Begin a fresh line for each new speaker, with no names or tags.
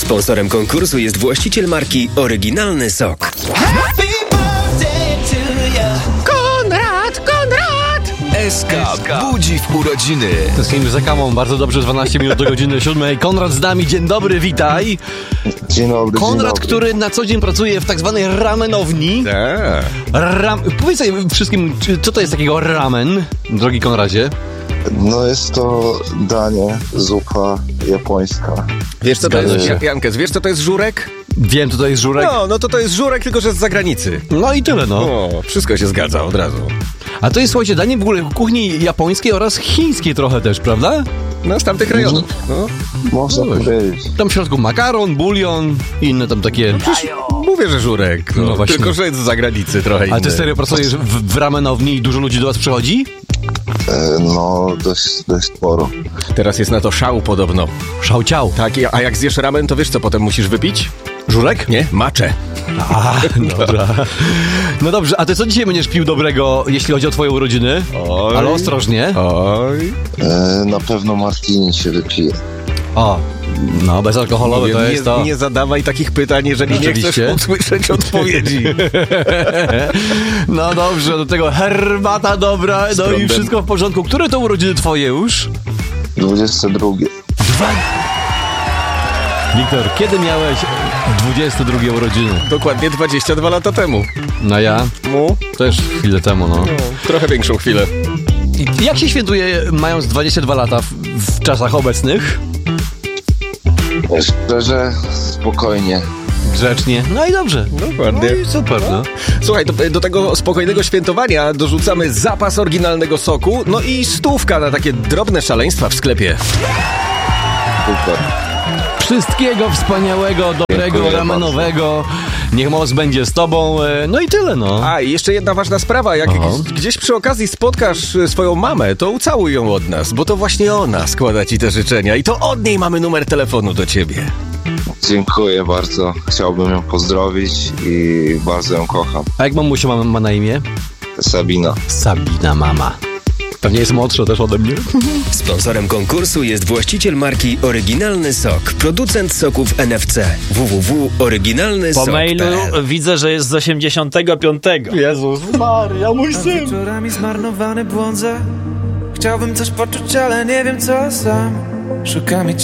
Sponsorem konkursu jest właściciel marki Oryginalny Sok.
SK budzi w urodziny.
Tęsknimy za kawą, bardzo dobrze, 12 minut do godziny 7. Konrad z nami, dzień dobry, witaj.
Dzień dobry.
Konrad, który na co dzień pracuje w tak zwanej ramenowni. Powiedz wszystkim, co to jest takiego ramen, drogi Konradzie?
No jest to danie, zupa japońska.
Wiesz co to jest, Jankes, wiesz co to jest żurek?
Wiem, co to jest żurek.
No to jest żurek, tylko że z zagranicy.
No i tyle, no.
O, wszystko się zgadza od razu.
A to jest, słuchajcie, danie w ogóle kuchni japońskiej oraz chińskiej trochę też, prawda?
No, z tamtych rejonów. No.
Można powiedzieć.
Tam w środku makaron, bulion i inne tam takie...
Mówię, że żurek.
No właśnie.
Tylko, że jest z zagranicy trochę inny.
A ty serio pracujesz w ramenowni i dużo ludzi do was przychodzi?
No, dość sporo.
Teraz jest na to szał podobno.
Szał ciał.
Tak, a jak zjesz ramen, to wiesz co potem musisz wypić?
Żurek?
Nie, maczę.
A, dobra. No dobrze, a ty co dzisiaj będziesz pił dobrego, jeśli chodzi o twoje urodziny?
Oj.
Ale ostrożnie.
Oj.
Na pewno martini się wypije.
O, no bezalkoholowe to jest to.
Nie zadawaj takich pytań, jeżeli nie chcesz usłyszeć odpowiedzi.
No dobrze, do tego herbata dobra, no i wszystko w porządku. Które to urodziny twoje już?
22.
Wiktor, kiedy miałeś 22 urodziny?
Dokładnie 22 lata temu.
No ja?
Mu?
Też chwilę temu, no.
Trochę większą chwilę.
I jak się świętuje, mając 22 lata w czasach obecnych?
Szczerze, spokojnie.
Grzecznie. No i dobrze.
Dokładnie.
No i super, no.
Słuchaj, do tego spokojnego świętowania dorzucamy zapas oryginalnego soku, no i 100 na takie drobne szaleństwa w sklepie.
Super.
Wszystkiego wspaniałego, dobrego,
Dziękuję
ramenowego. Niech moc będzie z tobą. No i tyle, no.
A, i jeszcze jedna ważna sprawa. Jak gdzieś przy okazji spotkasz swoją mamę, to ucałuj ją od nas, bo to właśnie ona składa ci te życzenia i to od niej mamy numer telefonu do ciebie.
Dziękuję bardzo. Chciałbym ją pozdrowić i bardzo ją kocham.
A jak mamusia ma na imię?
Sabina.
Sabina mama. Pewnie jest młodsza też ode mnie.
Sponsorem konkursu jest właściciel marki Oryginalny Sok, producent soków NFC. www.oryginalnysok.pl.
Po mailu widzę, że jest z 85.
Jezus Maria, mój syn.
Wieczorami zmarnowany błądzę. Chciałbym coś poczuć, ale nie wiem co sam. Szukam i